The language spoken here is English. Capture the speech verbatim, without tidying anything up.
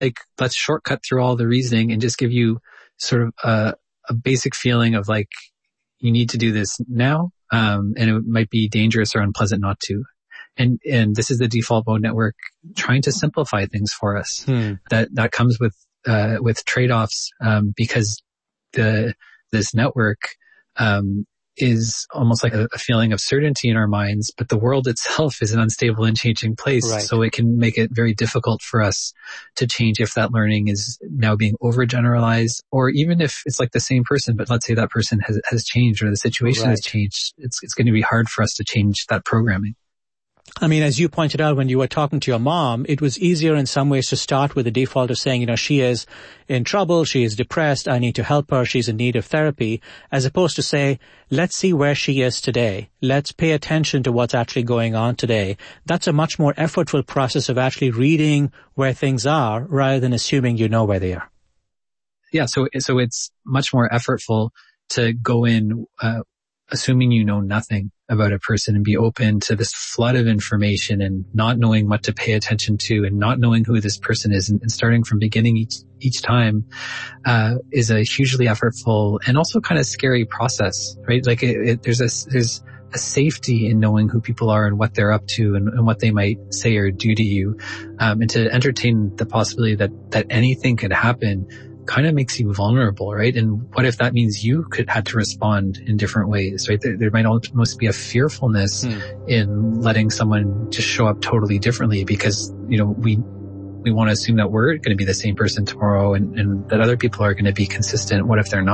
like, let's shortcut through all the reasoning and just give you sort of a, a basic feeling of like, you need to do this now. Um, and it might be dangerous or unpleasant not to. And, and this is the default mode network trying to simplify things for us. Hmm. That, that comes with, uh, with trade-offs, um, because the, this network, um, is almost like a, a feeling of certainty in our minds, but the world itself is an unstable and changing place. Right. So it can make it very difficult for us to change if that learning is now being overgeneralized, or even if it's like the same person, but let's say that person has, has changed or the situation right. has changed. It's, it's going to be hard for us to change that programming. I mean, as you pointed out when you were talking to your mom, it was easier in some ways to start with the default of saying, you know, she is in trouble, she is depressed, I need to help her, she's in need of therapy, as opposed to say, let's see where she is today. Let's pay attention to what's actually going on today. That's a much more effortful process of actually reading where things are rather than assuming you know where they are. Yeah, so, so it's much more effortful to go in, uh, assuming you know nothing about a person and be open to this flood of information and not knowing what to pay attention to and not knowing who this person is and, and starting from beginning each, each time, uh, is a hugely effortful and also kind of scary process, right? Like it, it, there's a, there's a safety in knowing who people are and what they're up to and, and what they might say or do to you. Um, and to entertain the possibility that, that anything could happen kind of makes you vulnerable, right? And what if that means you could had to respond in different ways, right? There, there might almost be a fearfulness hmm. in letting someone just show up totally differently because, you know, we we want to assume that we're going to be the same person tomorrow and, and that other people are going to be consistent. What if they're not?